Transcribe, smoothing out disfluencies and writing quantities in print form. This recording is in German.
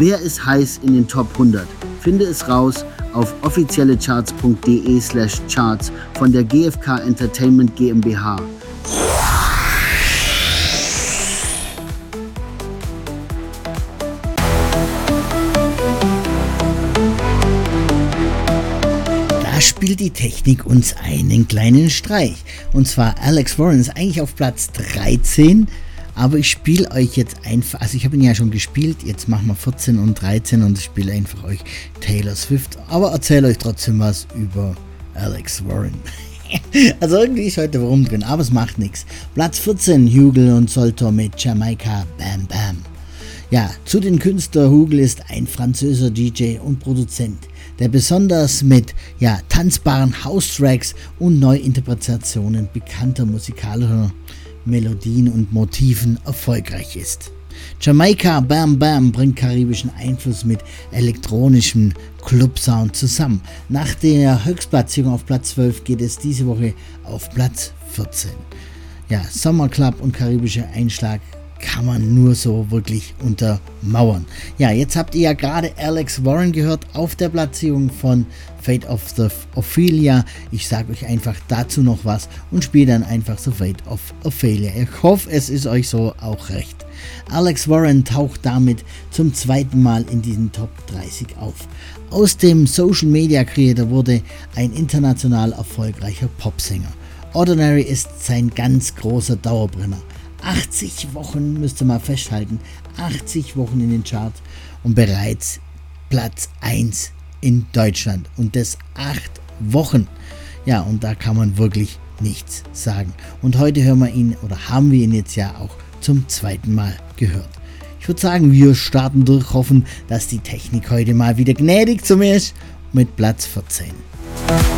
Wer ist heiß in den Top 100? Finde es raus auf offiziellecharts.de/charts von der GfK Entertainment GmbH. Da spielt die Technik uns einen kleinen Streich. Und zwar Alex Warren ist eigentlich auf Platz 13. Aber ich spiele euch jetzt einfach, also ich habe ihn ja schon gespielt, jetzt machen wir 14 und 13 und ich spiele einfach euch Taylor Swift, aber erzähle euch trotzdem was über Alex Warren. Also irgendwie ist heute warum drin, aber es macht nichts. Platz 14, Hugel und Soltor mit Jamaika Bam Bam. Ja, zu den Künstlern Hugel ist ein französischer DJ und Produzent, der besonders mit tanzbaren House-Tracks und Neuinterpretationen bekannter musikalischer Melodien und Motiven erfolgreich ist. Jamaika Bam Bam bringt karibischen Einfluss mit elektronischem Club-Sound zusammen. Nach der Höchstplatzierung auf Platz 12 geht es diese Woche auf Platz 14. Ja, Sommerclub und karibischer Einschlag kann man nur so wirklich untermauern. Ja, jetzt habt ihr ja gerade Alex Warren gehört auf der Platzierung von Fate of the Ophelia. Ich sage euch einfach dazu noch was und spiele dann einfach so Fate of Ophelia. Ich hoffe, es ist euch so auch recht. Alex Warren taucht damit zum zweiten Mal in diesen Top 30 auf. Aus dem Social Media Creator wurde ein international erfolgreicher Popsänger. Ordinary ist sein ganz großer Dauerbrenner. 80 Wochen, müsst ihr mal festhalten, 80 Wochen in den Charts und bereits Platz 1 in Deutschland und das 8 Wochen. Ja, und da kann man wirklich nichts sagen. Und heute hören wir ihn oder haben wir ihn jetzt ja auch zum zweiten Mal gehört. Ich würde sagen, wir starten durch, hoffen, dass die Technik heute mal wieder gnädig zu mir ist mit Platz 14.